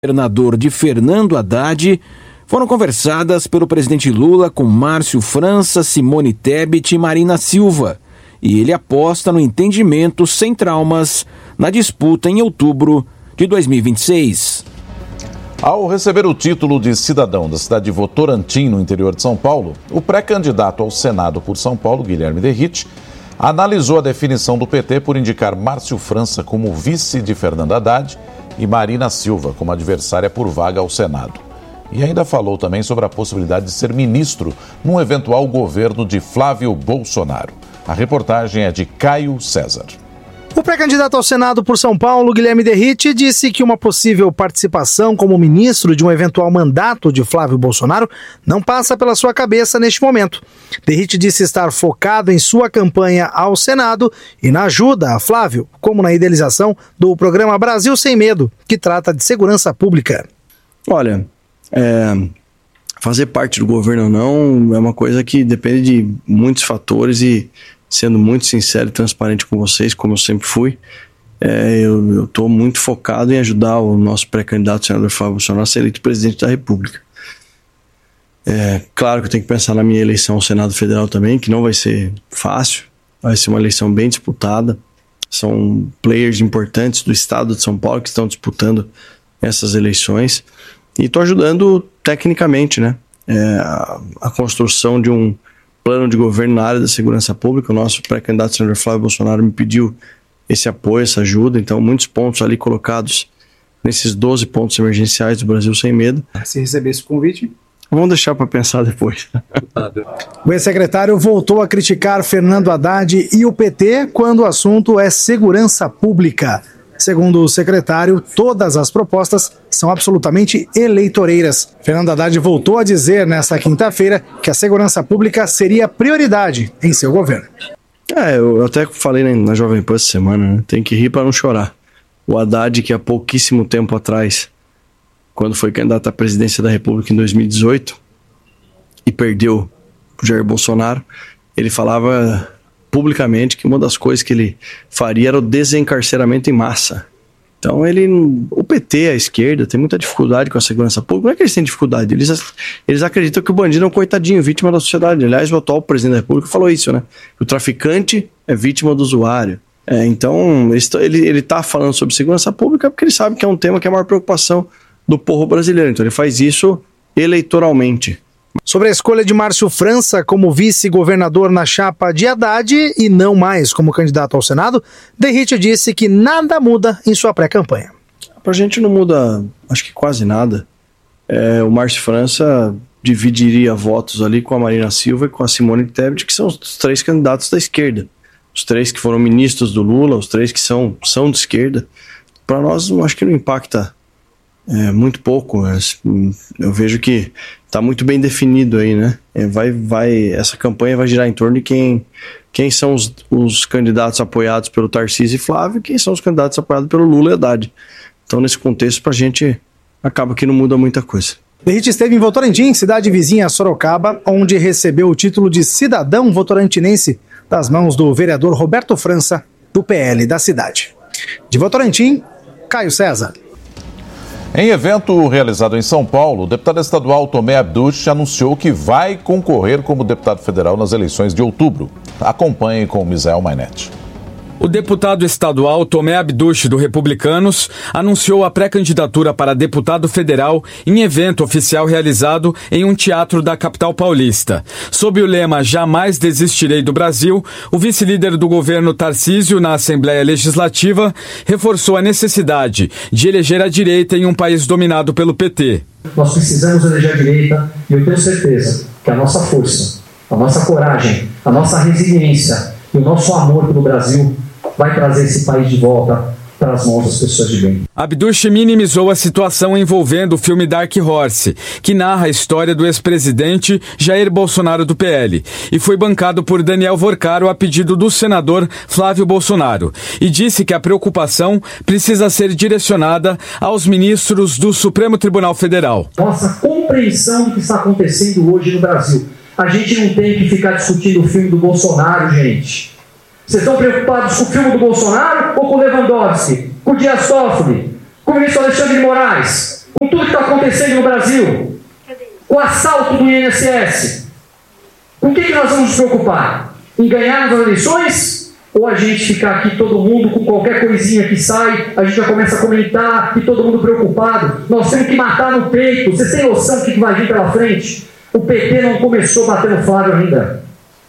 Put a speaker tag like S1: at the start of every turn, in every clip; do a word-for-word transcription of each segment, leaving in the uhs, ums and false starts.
S1: governador de Fernando Haddad foram conversadas pelo presidente Lula com Márcio França, Simone Tebet e Marina Silva. E ele aposta no entendimento sem traumas na disputa em outubro de dois mil e vinte e seis.
S2: Ao receber o título de cidadão da cidade de Votorantim, no interior de São Paulo, o pré-candidato ao Senado por São Paulo, Guilherme Derrite, analisou a definição do P T por indicar Márcio França como vice de Fernando Haddad e Marina Silva como adversária por vaga ao Senado. E ainda falou também sobre a possibilidade de ser ministro num eventual governo de Flávio Bolsonaro. A reportagem é de Caio César.
S3: O pré-candidato ao Senado por São Paulo, Guilherme Derrite, disse que uma possível participação como ministro de um eventual mandato de Flávio Bolsonaro não passa pela sua cabeça neste momento. Derrite disse estar focado em sua campanha ao Senado e na ajuda a Flávio, como na idealização do programa Brasil Sem Medo, que trata de segurança pública.
S4: Olha, é, fazer parte do governo ou não é uma coisa que depende de muitos fatores e, sendo muito sincero e transparente com vocês, como eu sempre fui, é, eu estou muito focado em ajudar o nosso pré-candidato, o senador Flávio Bolsonaro, a ser eleito presidente da República. É claro que eu tenho que pensar na minha eleição ao Senado Federal também, que não vai ser fácil, vai ser uma eleição bem disputada. São players importantes do estado de São Paulo que estão disputando essas eleições. E estou ajudando tecnicamente, né, é, a, a construção de um plano de governo na área da segurança pública. O nosso pré-candidato, senador Flávio Bolsonaro, me pediu esse apoio, essa ajuda. Então, muitos pontos ali colocados nesses doze pontos emergenciais do Brasil Sem Medo.
S3: Se receber esse convite...
S4: Vamos deixar para pensar depois.
S3: O ex-secretário voltou a criticar Fernando Haddad e o P T quando o assunto é segurança pública. Segundo o secretário, todas as propostas são absolutamente eleitoreiras. Fernando Haddad voltou a dizer nesta quinta-feira que a segurança pública seria prioridade em seu governo.
S4: É, eu até falei na, na Jovem Pan essa semana, né? Tem que rir para não chorar. O Haddad, que há pouquíssimo tempo atrás, quando foi candidato à presidência da República em dois mil e dezoito e perdeu o Jair Bolsonaro, ele falava publicamente que uma das coisas que ele faria era o desencarceramento em massa. Então ele, o P T, a esquerda, tem muita dificuldade com a segurança pública. Não é que eles têm dificuldade, eles, eles acreditam que o bandido é um coitadinho, vítima da sociedade. Aliás, o atual presidente da República falou isso, né? O traficante é vítima do usuário. É, então ele, ele tá falando sobre segurança pública porque ele sabe que é um tema que é a maior preocupação do povo brasileiro. Então ele faz isso eleitoralmente.
S3: Sobre a escolha de Márcio França como vice-governador na chapa de Haddad e não mais como candidato ao Senado, Derrite disse que nada muda em sua pré-campanha.
S4: Pra gente não muda, acho que quase nada. É, o Márcio França dividiria votos ali com a Marina Silva e com a Simone Tebet, que são os três candidatos da esquerda. Os três que foram ministros do Lula, os três que são, são de esquerda. Para nós, acho que não impacta é, muito pouco. Eu vejo que está muito bem definido aí, né? É, vai, vai, essa campanha vai girar em torno de quem, quem são os, os candidatos apoiados pelo Tarcísio e Flávio e quem são os candidatos apoiados pelo Lula e Haddad. Então, nesse contexto, para a gente, acaba que não muda muita coisa.
S3: Derrite esteve em Votorantim, cidade vizinha a Sorocaba, onde recebeu o título de cidadão votorantinense das mãos do vereador Roberto França, do P L da cidade. De Votorantim, Caio César.
S2: Em evento realizado em São Paulo, o deputado estadual Tomé Abduch anunciou que vai concorrer como deputado federal nas eleições de outubro. Acompanhe com o Misael Mainetti.
S5: O deputado estadual Tomé Abduch, do Republicanos, anunciou a pré-candidatura para deputado federal em evento oficial realizado em um teatro da capital paulista. Sob o lema Jamais Desistirei do Brasil, o vice-líder do governo Tarcísio na Assembleia Legislativa reforçou a necessidade de eleger a direita em um país dominado pelo P T.
S6: Nós precisamos eleger a direita e eu tenho certeza que a nossa força, a nossa coragem, a nossa resiliência e o nosso amor pelo Brasil vai trazer esse país de volta para as mãos das pessoas de bem.
S5: Abduch minimizou a situação envolvendo o filme Dark Horse, que narra a história do ex-presidente Jair Bolsonaro do P L, e foi bancado por Daniel Vorcaro a pedido do senador Flávio Bolsonaro, e disse que a preocupação precisa ser direcionada aos ministros do Supremo Tribunal Federal.
S6: Nossa compreensão do que está acontecendo hoje no Brasil. A gente não tem que ficar discutindo o filme do Bolsonaro, gente. Vocês estão preocupados com o filme do Bolsonaro ou com o Lewandowski? Com o Dias Toffoli? Com o ministro Alexandre de Moraes? acontecendo no Brasil? O assalto do I N S S. Com o que, que nós vamos nos preocupar? Em ganhar as eleições? Ou a gente ficar aqui todo mundo com qualquer coisinha que sai, a gente já começa a comentar e todo mundo preocupado? Nós temos que matar no peito. Vocês têm noção do que vai vir pela frente? O P T não começou a bater no Flávio ainda.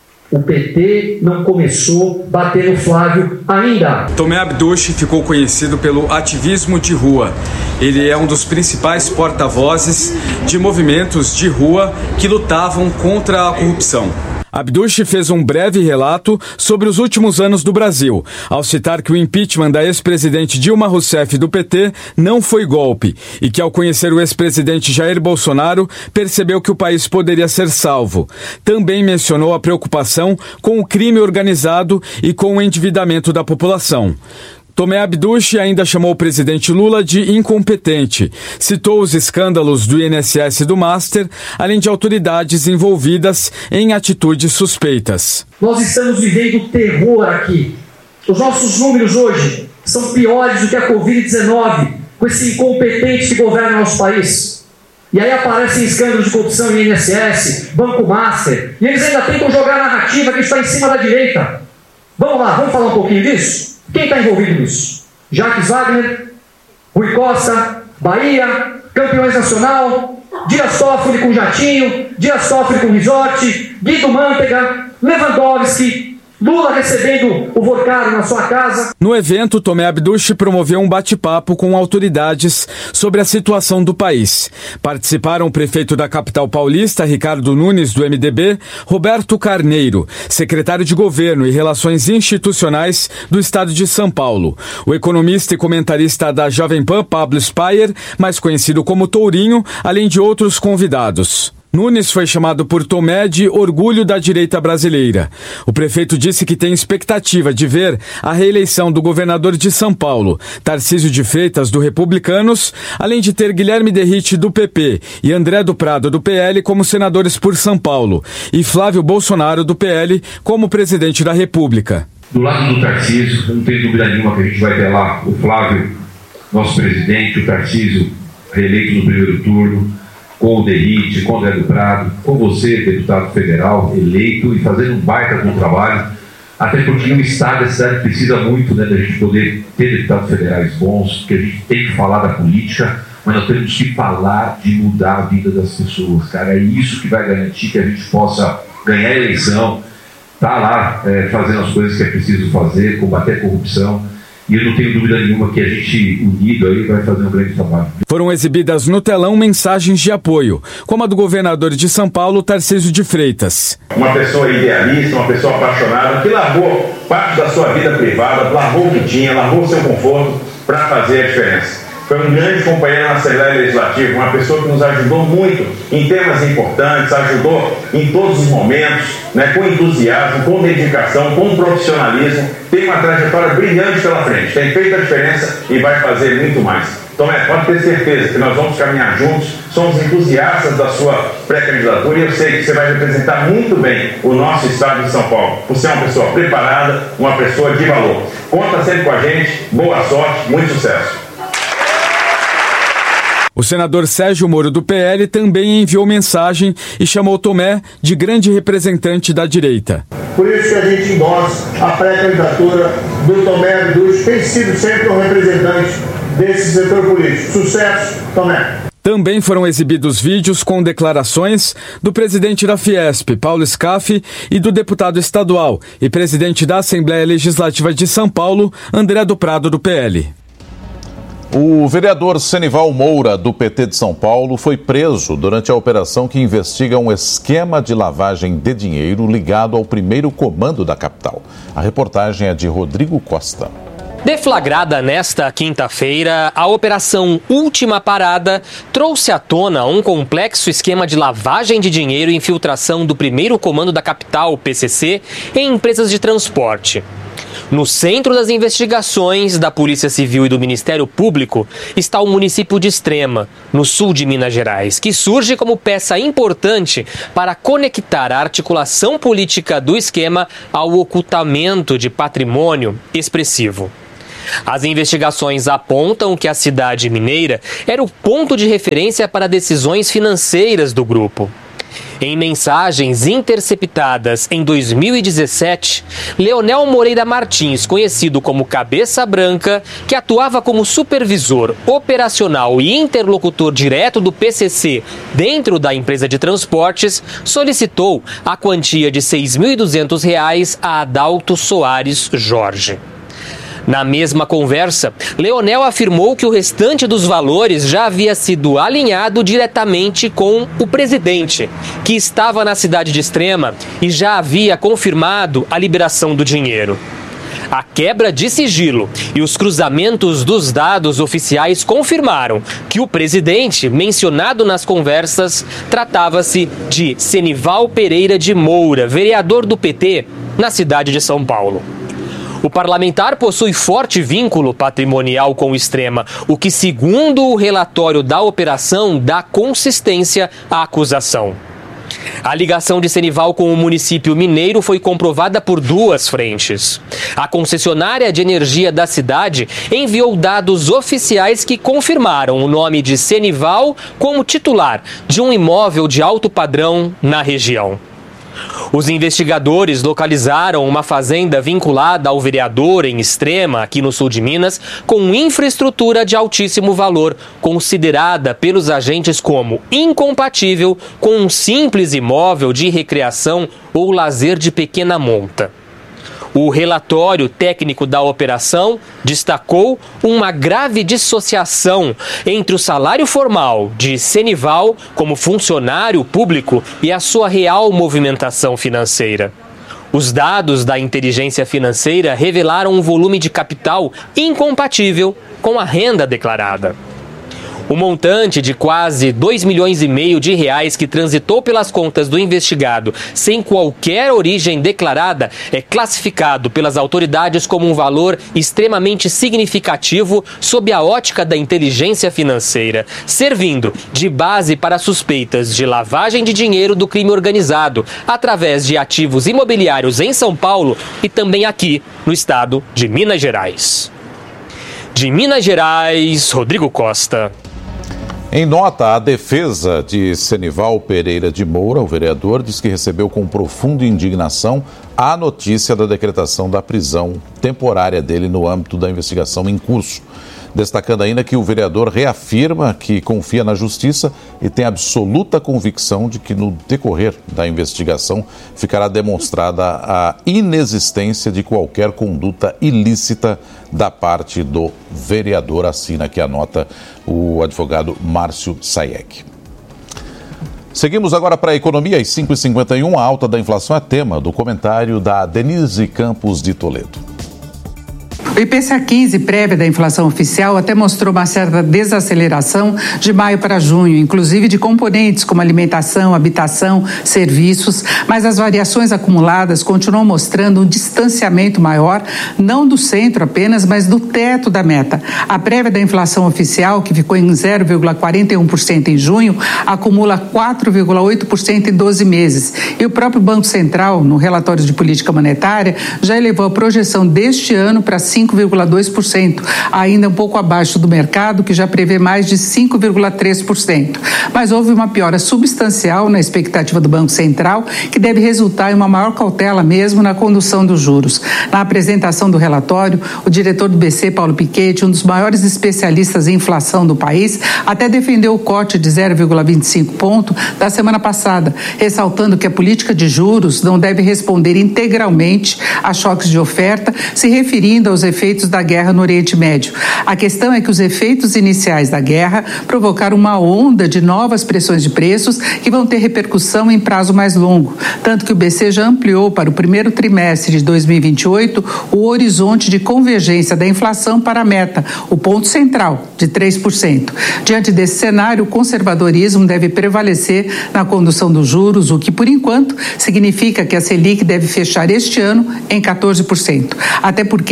S6: O P T não começou a bater no Flávio ainda.
S5: Tomé Abduch ficou conhecido pelo ativismo de rua. Ele é um dos principais porta-vozes de movimentos de rua que lutavam contra a corrupção. Abduch fez um breve relato sobre os últimos anos do Brasil, ao citar que o impeachment da ex-presidente Dilma Rousseff do P T não foi golpe e que, ao conhecer o ex-presidente Jair Bolsonaro, percebeu que o país poderia ser salvo. Também mencionou a preocupação com o crime organizado e com o endividamento da população. Tomé Abduch ainda chamou o presidente Lula de incompetente. Citou os escândalos do I N S S e do Master, além de autoridades envolvidas em atitudes suspeitas.
S6: Nós estamos vivendo terror aqui. Os nossos números hoje são piores do que a covid dezenove, com esse incompetente que governa nosso país. E aí aparecem escândalos de corrupção em I N S S, Banco Master, e eles ainda tentam jogar a narrativa que está em cima da direita. Vamos lá, vamos falar um pouquinho disso? Quem está envolvido nisso? Jacques Wagner, Rui Costa, Bahia, Campeões Nacional, Dias Toffoli com Jatinho, Dias Toffoli com Resort, Guido Mantega, Lewandowski, Lula recebendo o Vorcaro na sua casa.
S5: No evento, Tomé Abduch promoveu um bate-papo com autoridades sobre a situação do país. Participaram o prefeito da capital paulista, Ricardo Nunes, do M D B, Roberto Carneiro, secretário de Governo e Relações Institucionais do estado de São Paulo, o economista e comentarista da Jovem Pan, Pablo Spayer, mais conhecido como Tourinho, além de outros convidados. Nunes foi chamado por Tomé de orgulho da direita brasileira. O prefeito disse que tem expectativa de ver a reeleição do governador de São Paulo, Tarcísio de Freitas, do Republicanos, além de ter Guilherme Derrite, do P P, e André do Prado, do P L, como senadores por São Paulo, e Flávio Bolsonaro, do P L, como presidente da República.
S7: Do lado do Tarcísio, eu não tenho dúvida nenhuma que a gente vai ter lá o Flávio, nosso presidente, o Tarcísio, reeleito no primeiro turno, com o Derrite, com o André do Prado, com você, deputado federal, eleito e fazendo um baita bom trabalho, até porque o Estado, a cidade precisa muito, né, da gente poder ter deputados federais bons, porque a gente tem que falar da política, mas nós temos que falar de mudar a vida das pessoas, cara. É isso que vai garantir que a gente possa ganhar a eleição, tá lá é, fazendo as coisas que é preciso fazer, combater a corrupção. E eu não tenho dúvida nenhuma que a gente, unido aí, vai fazer um grande trabalho.
S5: Foram exibidas no telão mensagens de apoio, como a do governador de São Paulo, Tarcísio de Freitas.
S8: Uma pessoa idealista, uma pessoa apaixonada, que largou parte da sua vida privada, largou o que tinha, largou o seu conforto para fazer a diferença. Foi um grande companheiro na Assembleia Legislativa, uma pessoa que nos ajudou muito em temas importantes, ajudou em todos os momentos, né, com entusiasmo, com dedicação, com profissionalismo. Tem uma trajetória brilhante pela frente, tem feito a diferença e vai fazer muito mais. Tomé, pode ter certeza que nós vamos caminhar juntos, somos entusiastas da sua pré-candidatura e eu sei que você vai representar muito bem o nosso estado de São Paulo. Você é uma pessoa preparada, uma pessoa de valor. Conta sempre com a gente, boa sorte, muito sucesso.
S5: O senador Sérgio Moro, do P L, também enviou mensagem e chamou Tomé de grande representante da direita.
S9: Por isso que a gente endossa a pré-candidatura do Tomé Abduch, tem sido sempre um representante desse setor político. Sucesso, Tomé!
S5: Também foram exibidos vídeos com declarações do presidente da Fiesp, Paulo Scaff, e do deputado estadual e presidente da Assembleia Legislativa de São Paulo, André do Prado, do P L.
S2: O vereador Senival Moura, do P T de São Paulo, foi preso durante a operação que investiga um esquema de lavagem de dinheiro ligado ao primeiro comando da capital. A reportagem é de Rodrigo Costa.
S10: Deflagrada nesta quinta-feira, a Operação Última Parada trouxe à tona um complexo esquema de lavagem de dinheiro e infiltração do primeiro comando da capital, P C C, em empresas de transporte. No centro das investigações da Polícia Civil e do Ministério Público está o município de Extrema, no sul de Minas Gerais, que surge como peça importante para conectar a articulação política do esquema ao ocultamento de patrimônio expressivo. As investigações apontam que a cidade mineira era o ponto de referência para decisões financeiras do grupo. Em mensagens interceptadas em dois mil e dezessete, Leonel Moreira Martins, conhecido como Cabeça Branca, que atuava como supervisor operacional e interlocutor direto do P C C dentro da empresa de transportes, solicitou a quantia de seis mil e duzentos reais a Adalto Soares Jorge. Na mesma conversa, Leonel afirmou que o restante dos valores já havia sido alinhado diretamente com o presidente, que estava na cidade de Extrema e já havia confirmado a liberação do dinheiro. A quebra de sigilo e os cruzamentos dos dados oficiais confirmaram que o presidente, mencionado nas conversas, tratava-se de Senival Pereira de Moura, vereador do P T na cidade de São Paulo. O parlamentar possui forte vínculo patrimonial com o Extrema, o que, segundo o relatório da operação, dá consistência à acusação. A ligação de Senival com o município mineiro foi comprovada por duas frentes. A concessionária de energia da cidade enviou dados oficiais que confirmaram o nome de Senival como titular de um imóvel de alto padrão na região. Os investigadores localizaram uma fazenda vinculada ao vereador em Extrema, aqui no sul de Minas, com infraestrutura de altíssimo valor, considerada pelos agentes como incompatível com um simples imóvel de recreação ou lazer de pequena monta. O relatório técnico da operação destacou uma grave dissociação entre o salário formal de Senival como funcionário público e a sua real movimentação financeira. Os dados da inteligência financeira revelaram um volume de capital incompatível com a renda declarada. O montante de quase dois milhões e meio de reais que transitou pelas contas do investigado sem qualquer origem declarada é classificado pelas autoridades como um valor extremamente significativo sob a ótica da inteligência financeira, servindo de base para suspeitas de lavagem de dinheiro do crime organizado através de ativos imobiliários em São Paulo e também aqui no estado de Minas Gerais. De Minas Gerais, Rodrigo Costa.
S2: Em nota, a defesa de Senival Pereira de Moura, o vereador, diz que recebeu com profunda indignação a notícia da decretação da prisão temporária dele no âmbito da investigação em curso. Destacando ainda que o vereador reafirma que confia na justiça e tem absoluta convicção de que no decorrer da investigação ficará demonstrada a inexistência de qualquer conduta ilícita da parte do vereador. Assina aqui a nota o advogado Márcio Sayek. Seguimos agora para a economia, às cinco e cinquenta e um, a alta da inflação é tema do comentário da Denise Campos de Toledo.
S11: O I P C A quinze, prévia da inflação oficial, até mostrou uma certa desaceleração de maio para junho, inclusive de componentes como alimentação, habitação, serviços, mas as variações acumuladas continuam mostrando um distanciamento maior, não do centro apenas, mas do teto da meta. A prévia da inflação oficial, que ficou em zero vírgula quarenta e um por cento em junho, acumula quatro vírgula oito por cento em doze meses. E o próprio Banco Central, no relatório de política monetária, já elevou a projeção deste ano para cinco vírgula dois por cento, ainda um pouco abaixo do mercado, que já prevê mais de cinco vírgula três por cento. Mas houve uma piora substancial na expectativa do Banco Central, que deve resultar em uma maior cautela mesmo na condução dos juros. Na apresentação do relatório, o diretor do B C, Paulo Piketty, um dos maiores especialistas em inflação do país, até defendeu o corte de zero vírgula vinte e cinco ponto da semana passada, ressaltando que a política de juros não deve responder integralmente a choques de oferta, se referindo aos efeitos da guerra no Oriente Médio. A questão é que os efeitos iniciais da guerra provocaram uma onda de novas pressões de preços que vão ter repercussão em prazo mais longo, tanto que o B C já ampliou para o primeiro trimestre de dois mil e vinte e oito o horizonte de convergência da inflação para a meta, o ponto central, de três por cento. Diante desse cenário, o conservadorismo deve prevalecer na condução dos juros, o que, por enquanto, significa que a Selic deve fechar este ano em quatorze por cento. Até porque, além das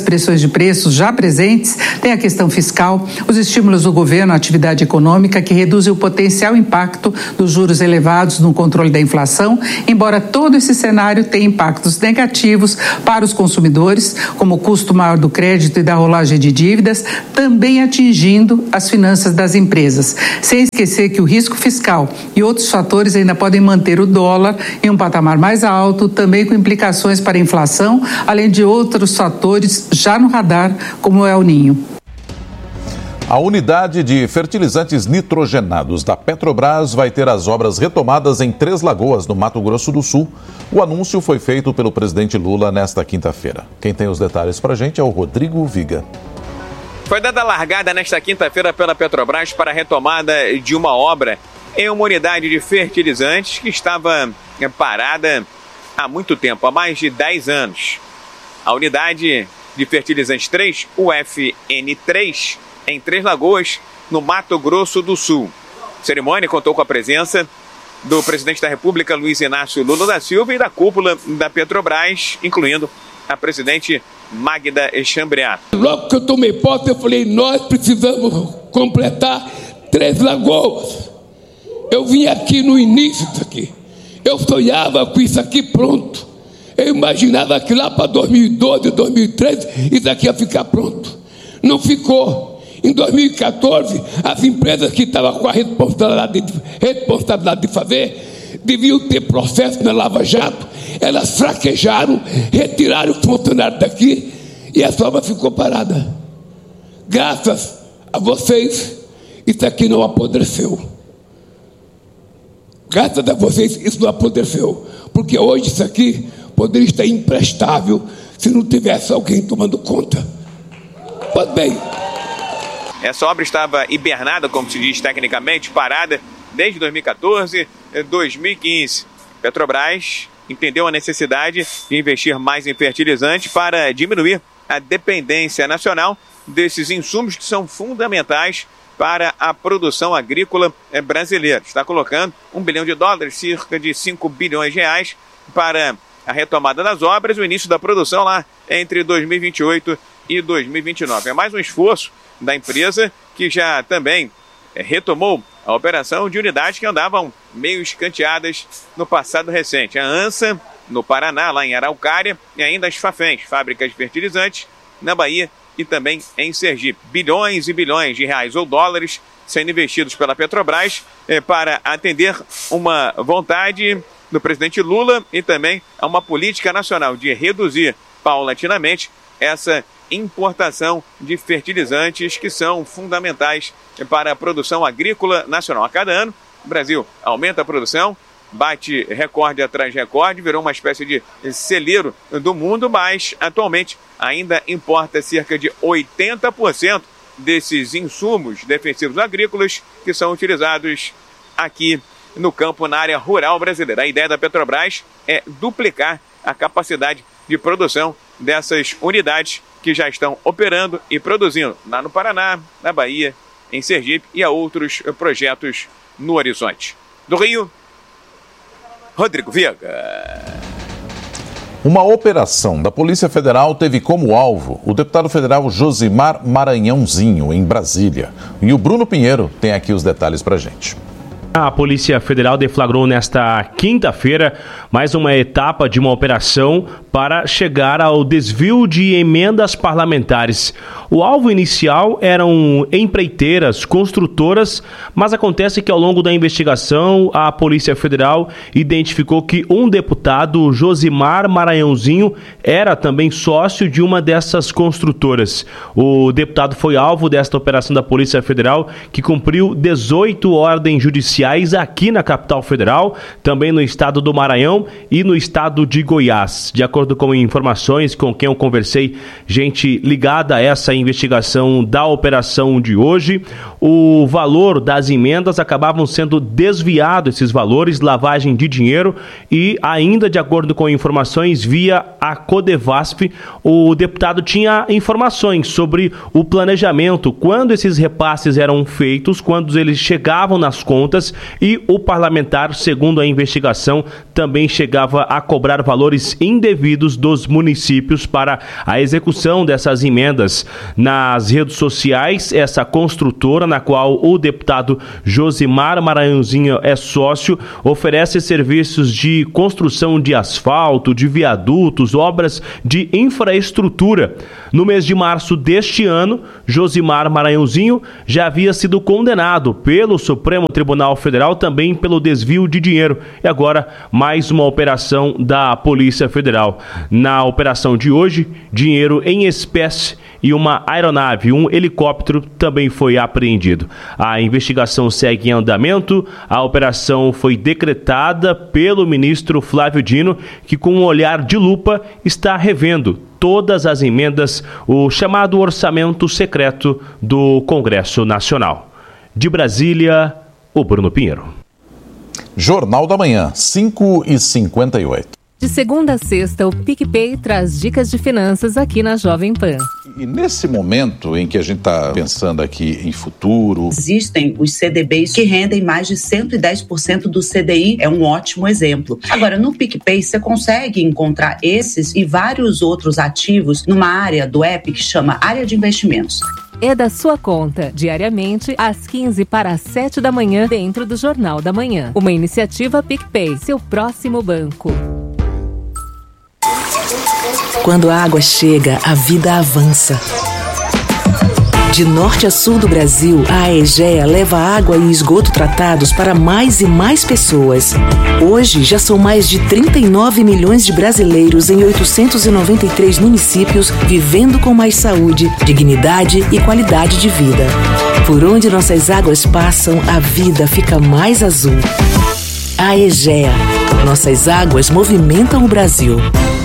S11: pressões de preços já presentes, tem a questão fiscal, os estímulos do governo à atividade econômica que reduzem o potencial impacto dos juros elevados no controle da inflação, embora todo esse cenário tenha impactos negativos para os consumidores, como o custo maior do crédito e da rolagem de dívidas, também atingindo as finanças das empresas. Sem esquecer que o risco fiscal e outros fatores ainda podem manter o dólar em um patamar mais alto, também com implicações para a inflação, além de outros fatores já no radar, como o El Niño.
S2: A unidade de fertilizantes nitrogenados da Petrobras vai ter as obras retomadas em Três Lagoas, no Mato Grosso do Sul. O anúncio foi feito pelo presidente Lula nesta quinta-feira. Quem tem os detalhes para a gente é o Rodrigo Viga.
S12: Foi dada a largada nesta quinta-feira pela Petrobras para a retomada de uma obra em uma unidade de fertilizantes que estava parada há muito tempo, há mais de dez anos. A unidade de fertilizantes três, U F N três, em Três Lagoas, no Mato Grosso do Sul. A cerimônia contou com a presença do presidente da República, Luiz Inácio Lula da Silva, e da cúpula da Petrobras, incluindo a presidente Magda Chambriat.
S13: Logo que eu tomei posse, eu falei, nós precisamos completar Três Lagoas. Eu vim aqui no início disso aqui. Eu sonhava com isso aqui pronto. Eu imaginava que lá para dois mil e doze, dois mil e treze, isso aqui ia ficar pronto. Não ficou. Em dois mil e quatorze, as empresas que estavam com a responsabilidade de, responsabilidade de fazer deviam ter processo na Lava Jato. Elas fraquejaram, retiraram o funcionário daqui e essa obra ficou parada. Graças a vocês, isso aqui não apodreceu. Graças a vocês, isso não apodreceu. Porque hoje isso aqui poderia estar imprestável se não tivesse alguém tomando conta. Pois bem,
S12: essa obra estava hibernada, como se diz tecnicamente, parada desde dois mil e quatorze, dois mil e quinze. Petrobras entendeu a necessidade de investir mais em fertilizantes para diminuir a dependência nacional desses insumos que são fundamentais para a produção agrícola brasileira. Está colocando um bilhão de dólares, cerca de cinco bilhões de reais, para a retomada das obras e o início da produção lá entre dois mil e vinte e oito e dois mil e vinte e nove. É mais um esforço da empresa, que já também retomou a operação de unidades que andavam meio escanteadas no passado recente. A ANSA, no Paraná, lá em Araucária, e ainda as Fafens, fábricas de fertilizantes, na Bahia e também em Sergipe. Bilhões e bilhões de reais ou dólares sendo investidos pela Petrobras eh, para atender uma vontade do presidente Lula e também a uma política nacional de reduzir paulatinamente essa importação de fertilizantes que são fundamentais para a produção agrícola nacional. A cada ano, o Brasil aumenta a produção, bate recorde atrás de recorde, virou uma espécie de celeiro do mundo, mas atualmente ainda importa cerca de oitenta por cento desses insumos defensivos agrícolas que são utilizados aqui no campo, na área rural brasileira. A ideia da Petrobras é duplicar a capacidade de produção dessas unidades que já estão operando e produzindo lá no Paraná, na Bahia, em Sergipe e a outros projetos no horizonte. Do Rio, Rodrigo Viga.
S2: Uma operação da Polícia Federal teve como alvo o deputado federal Josimar Maranhãozinho, em Brasília. E o Bruno Pinheiro tem aqui os detalhes pra gente.
S14: A Polícia Federal deflagrou nesta quinta-feira mais uma etapa de uma operação para chegar ao desvio de emendas parlamentares. O alvo inicial eram empreiteiras, construtoras, mas acontece que ao longo da investigação a Polícia Federal identificou que um deputado, Josimar Maranhãozinho, era também sócio de uma dessas construtoras. O deputado foi alvo desta operação da Polícia Federal, que cumpriu dezoito ordens judiciais aqui na capital federal, também no estado do Maranhão e no estado de Goiás. De acordo com informações com quem eu conversei, gente ligada a essa investigação da operação de hoje, o valor das emendas acabavam sendo desviados, esses valores, lavagem de dinheiro, e ainda de acordo com informações via a Codevasf, o deputado tinha informações sobre o planejamento, quando esses repasses eram feitos, quando eles chegavam nas contas, e o parlamentar, segundo a investigação, também chegava a cobrar valores indevidos transferidos dos municípios para a execução dessas emendas. Nas redes sociais, essa construtora, na qual o deputado Josimar Maranhãozinho é sócio, oferece serviços de construção de asfalto, de viadutos, obras de infraestrutura. No mês de março deste ano, Josimar Maranhãozinho já havia sido condenado pelo Supremo Tribunal Federal também pelo desvio de dinheiro. E agora, mais uma operação da Polícia Federal. Na operação de hoje, dinheiro em espécie e uma aeronave, um helicóptero, também foi apreendido. A investigação segue em andamento. A operação foi decretada pelo ministro Flávio Dino, que com um olhar de lupa está revendo todas as emendas, o chamado orçamento secreto do Congresso Nacional. De Brasília, o Bruno Pinheiro.
S2: Jornal da Manhã, cinco e cinquenta e oito.
S15: De segunda a sexta, o PicPay traz dicas de finanças aqui na Jovem Pan.
S2: E nesse momento em que a gente está pensando aqui em futuro...
S16: Existem os C D Bs que rendem mais de cento e dez por cento do C D I, é um ótimo exemplo. Agora, no PicPay, você consegue encontrar esses e vários outros ativos numa área do app que chama Área de Investimentos.
S15: É da sua conta, diariamente, às quinze para as sete da manhã, dentro do Jornal da Manhã. Uma iniciativa PicPay, seu próximo banco.
S17: Quando a água chega, a vida avança. De norte a sul do Brasil, a Aegea leva água e esgoto tratados para mais e mais pessoas. Hoje, já são mais de trinta e nove milhões de brasileiros em oitocentos e noventa e três municípios vivendo com mais saúde, dignidade e qualidade de vida. Por onde nossas águas passam, a vida fica mais azul. Aegea. Nossas águas movimentam o Brasil.